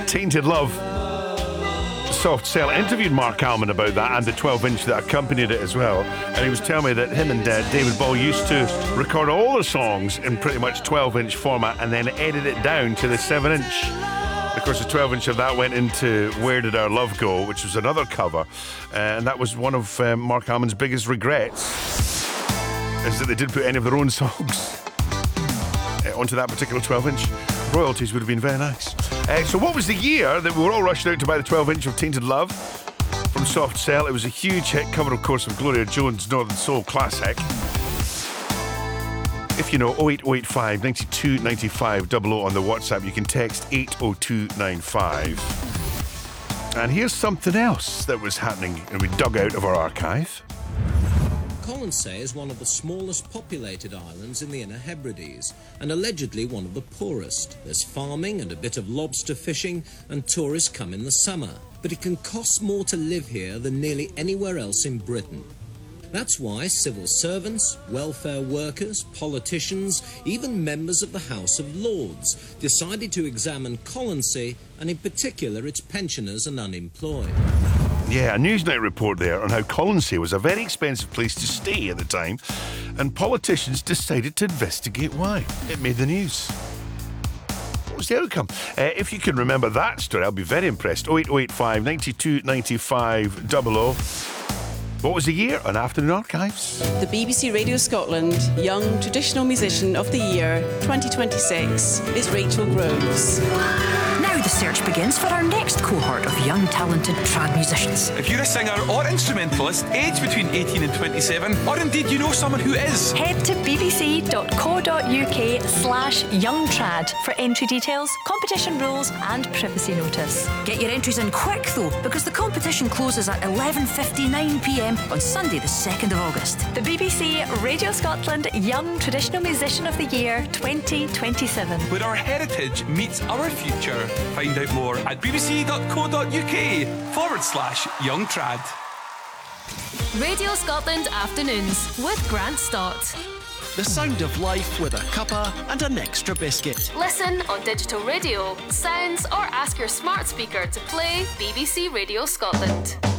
Tainted Love. Soft Cell interviewed Mark Almond about that and the 12-inch that accompanied it as well. And he was telling me that him and David Ball used to record all their songs in pretty much 12-inch format and then edit it down to the 7-inch. Of course, the 12-inch of that went into Where Did Our Love Go, which was another cover. And that was one of Mark Almond's biggest regrets, is that they didn't put any of their own songs onto that particular 12-inch. Royalties would have been very nice. So what was the year that we were all rushing out to buy the 12-inch of Tainted Love from Soft Cell? It was a huge hit, cover, of course, of Gloria Jones' Northern Soul classic. If you know, 08085 92 95 00 on the WhatsApp, you can text 80295. And here's something else that was happening and we dug out of our archive. Colonsay is one of the smallest populated islands in the Inner Hebrides and allegedly one of the poorest. There's farming and a bit of lobster fishing and tourists come in the summer. But it can cost more to live here than nearly anywhere else in Britain. That's why civil servants, welfare workers, politicians, even members of the House of Lords decided to examine Colonsay and in particular its pensioners and unemployed. Yeah, a Newsnight report there on how Colonsay was a very expensive place to stay at the time, and politicians decided to investigate why. It made the news. What was the outcome? If you can remember that story, I'll be very impressed. 08085 92 95 00. What was the year on Afternoon Archives? The BBC Radio Scotland Young Traditional Musician of the Year 2026 is Rachel Groves. Now the search begins for our next cohort of young talented trad musicians. If you're a singer or instrumentalist aged between 18 and 27, or indeed you know someone who is, head to bbc.co.uk/youngtrad for entry details, competition rules and privacy notice. Get your entries in quick though, because the competition closes at 11:59pm on Sunday the 2nd of August. The BBC Radio Scotland Young Traditional Musician of the Year 2027. where our heritage meets our future. Find out more at bbc.co.uk/youngtrad. Radio Scotland Afternoons with Grant Stott. The sound of life with a cuppa and an extra biscuit. Listen on digital radio, sounds, or ask your smart speaker to play BBC Radio Scotland.